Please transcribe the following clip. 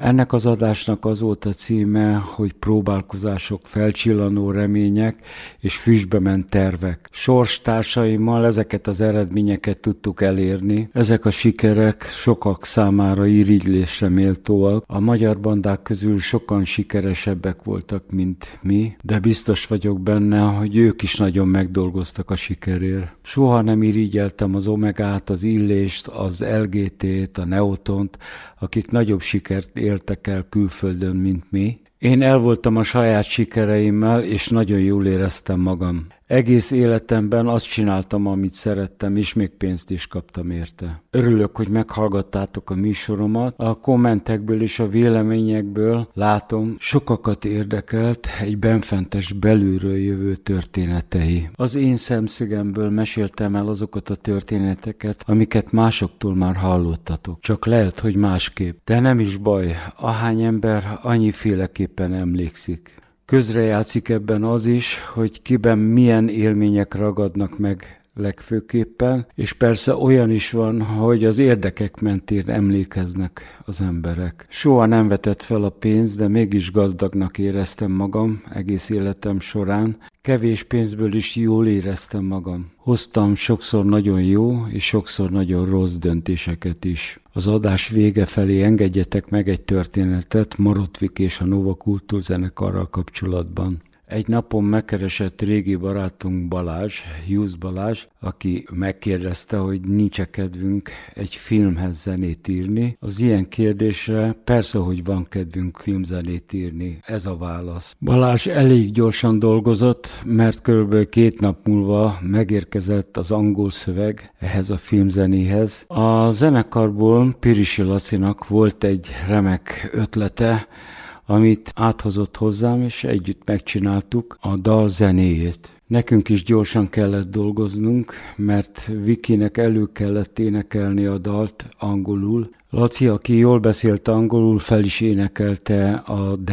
Ennek az adásnak az volt a címe, hogy próbálkozások, felcsillanó remények és füstbe ment tervek. Sorstársaimmal ezeket az eredményeket tudtuk elérni. Ezek a sikerek sokak számára irigylésre méltóak. A magyar bandák közül sokan sikeresebbek voltak, mint mi, de biztos vagyok benne, hogy ők is nagyon megdolgoztak a sikerért. Soha nem irigyeltem az Omegát, az Illést, az LGT-t, a Neotont, akik nagyobb sikert éltek el külföldön, mint mi. Én el voltam a saját sikereimmel, és nagyon jól éreztem magam. Egész életemben azt csináltam, amit szerettem, és még pénzt is kaptam érte. Örülök, hogy meghallgattátok a műsoromat. A kommentekből és a véleményekből látom, sokakat érdekelt egy benfentes belülről jövő történetei. Az én szemszögemből meséltem el azokat a történeteket, amiket másoktól már hallottatok. Csak lehet, hogy másképp. De nem is baj, ahány ember annyiféleképpen emlékszik. Közrejátszik ebben az is, hogy kiben milyen élmények ragadnak meg legfőképpen, és persze olyan is van, hogy az érdekek mentén emlékeznek az emberek. Soha nem vetett fel a pénz, de mégis gazdagnak éreztem magam egész életem során. Kevés pénzből is jól éreztem magam. Hoztam sokszor nagyon jó, és sokszor nagyon rossz döntéseket is. Az adás vége felé engedjetek meg egy történetet Marotvik és a Nova Kultúrzenekarral kapcsolatban. Egy napon megkeresett régi barátunk Balázs, Hughes Balázs, aki megkérdezte, hogy nincs-e kedvünk egy filmhez zenét írni. Az ilyen kérdésre persze, hogy van kedvünk filmzenét írni, ez a válasz. Balázs elég gyorsan dolgozott, mert kb. 2 nap múlva megérkezett az angol szöveg ehhez a filmzenéhez. A zenekarból Pirisi Lacinak volt egy remek ötlete, amit áthozott hozzám, és együtt megcsináltuk a dal zenéjét. Nekünk is gyorsan kellett dolgoznunk, mert Vikinek elő kellett énekelni a dalt angolul. Laci, aki jól beszélt angolul, fel is énekelte a